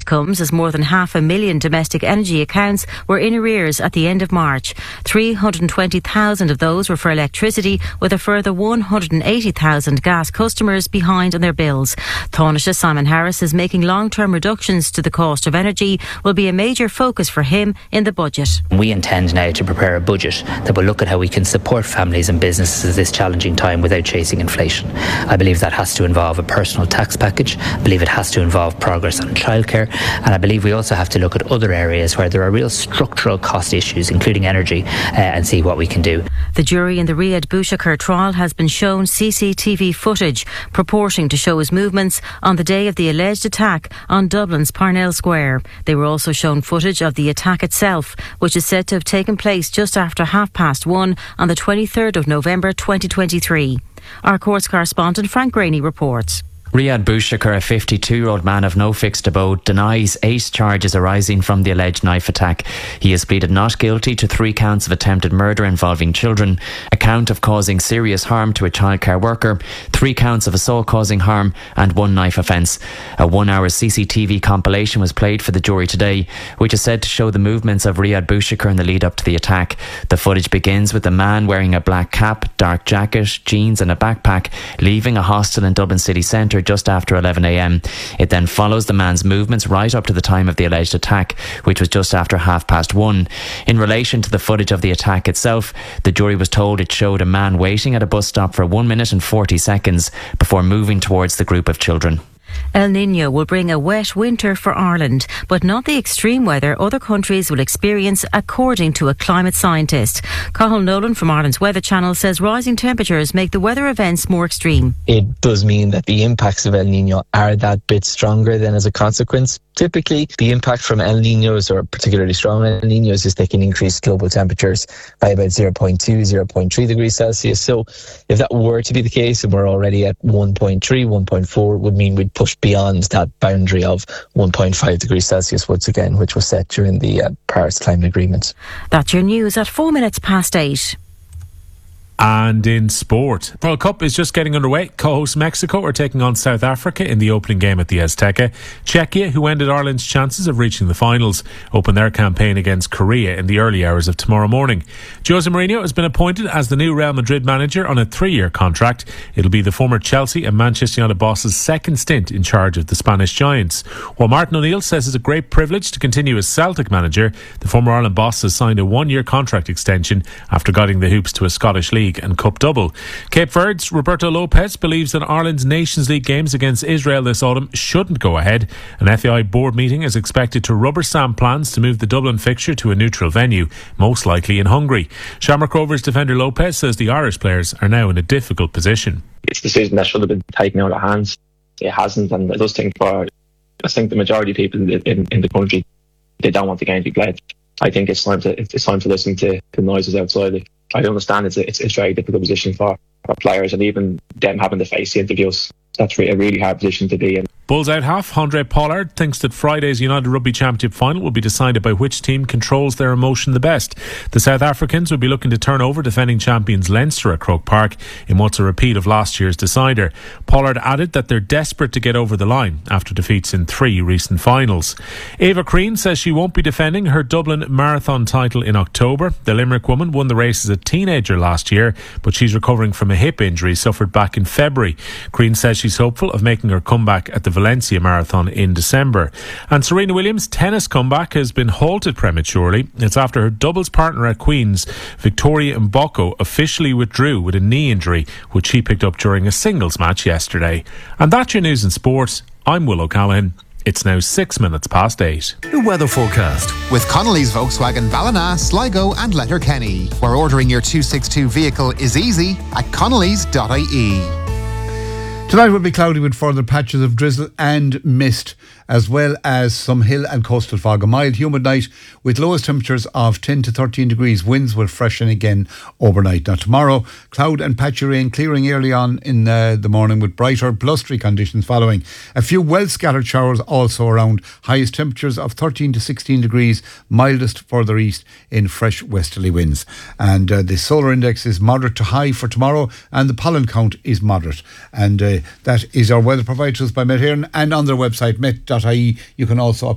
comes as more than 500,000 domestic energy accounts were in arrears at the end of March. 320,000 of those were for electricity, with a further 180,000 gas customers behind on their bills. Taoiseach Simon Harris says making long-term reductions to the cost of energy will be a major focus for him in the budget. We intend now to prepare a budget that will look at how we can support families and businesses at this challenging time without chasing inflation. I believe that has to involve a personal tax package. I believe it has to involve progress on childcare, and I believe we also have to look at other areas where there are real structural cost issues, including energy, and see what we can do. The jury in the Riyad Bouchakir trial has been shown CCTV footage purporting to show his movements on the day of the alleged attack on Dublin's Parnell Square. They were also shown footage of the attack itself, which is said to have taken place just after 1:30 on the 23rd of November 2023. Our courts correspondent Frank Graney reports. Riyad Bouchakir, a 52-year-old man of no fixed abode, denies 8 charges arising from the alleged knife attack. He has pleaded not guilty to 3 counts of attempted murder involving children, a count of causing serious harm to a childcare worker, 3 counts of assault causing harm, and 1 knife offence. A 1-hour CCTV compilation was played for the jury today, which is said to show the movements of Riyad Bouchakir in the lead up to the attack. The footage begins with a man wearing a black cap, dark jacket, jeans and a backpack, leaving a hostel in Dublin city centre just after 11 a.m. It then follows the man's movements right up to the time of the alleged attack, which was just after 1:30. In relation to the footage of the attack itself, the jury was told it showed a man waiting at a bus stop for 1 minute and 40 seconds before moving towards the group of children. El Niño will bring a wet winter for Ireland, but not the extreme weather other countries will experience, according to a climate scientist. Cathal Nolan from Ireland's Weather Channel says rising temperatures make the weather events more extreme. It does mean that the impacts of El Niño are that bit stronger than as a consequence. Typically, the impact from El Niños, or particularly strong El Niños, is they can increase global temperatures by about 0.2, 0.3 degrees Celsius. So if that were to be the case, and we're already at 1.3, 1.4, would mean we'd push beyond that boundary of 1.5 degrees Celsius once again, which was set during the Paris Climate Agreement. That's your news at 8:04. And in sport, World Cup is just getting underway. Co-host Mexico are taking on South Africa in the opening game at the Azteca. Czechia, who ended Ireland's chances of reaching the finals, open their campaign against Korea in the early hours of tomorrow morning. Jose Mourinho has been appointed as the new Real Madrid manager on a 3-year contract. It'll be the former Chelsea and Manchester United boss's second stint in charge of the Spanish Giants. While Martin O'Neill says it's a great privilege to continue as Celtic manager, the former Ireland boss has signed a 1-year contract extension after guiding the Hoops to a Scottish League and Cup double. Cape Verde's Roberto Lopez believes that Ireland's Nations League games against Israel this autumn shouldn't go ahead. An FAI board meeting is expected to rubber stamp plans to move the Dublin fixture to a neutral venue, most likely in Hungary. Shamrock Rovers defender Lopez says the Irish players are now in a difficult position. It's a decision that should have been taken out of hands. It hasn't, and I just think the majority of people in the country, they don't want the game to be played. I think it's time to listen to the noises outside. I understand it's a very difficult position for players, and even them having to face the interviews. That's a really hard position to be in. Bulls out half, Andre Pollard thinks that Friday's United Rugby Championship final will be decided by which team controls their emotion the best. The South Africans will be looking to turn over defending champions Leinster at Croke Park in what's a repeat of last year's decider. Pollard added that they're desperate to get over the line after defeats in 3 recent finals. Eva Crean says she won't be defending her Dublin Marathon title in October. The Limerick woman won the race as a teenager last year, but she's recovering from a hip injury suffered back in February. Crean says she's hopeful of making her comeback at the Valencia Marathon in December. And Serena Williams' tennis comeback has been halted prematurely. It's after her doubles partner at Queen's, Victoria Mboko, officially withdrew with a knee injury, which she picked up during a singles match yesterday. And that's your news in sport. I'm Will O'Callaghan. It's now 8:06. The weather forecast with Connolly's Volkswagen Ballina, Sligo and Letterkenny, where ordering your 262 vehicle is easy at connolly's.ie. Tonight will be cloudy with further patches of drizzle and mist, as well as some hill and coastal fog. A mild, humid night with lowest temperatures of 10 to 13 degrees. Winds will freshen again overnight. Now tomorrow, cloud and patchy rain clearing early on in the morning with brighter, blustery conditions following. A few well-scattered showers also around. Highest temperatures of 13 to 16 degrees, mildest further east in fresh westerly winds. And the solar index is moderate to high for tomorrow, and the pollen count is moderate. And that is our weather provided to us by Met Éireann, and on their website met.ie you can also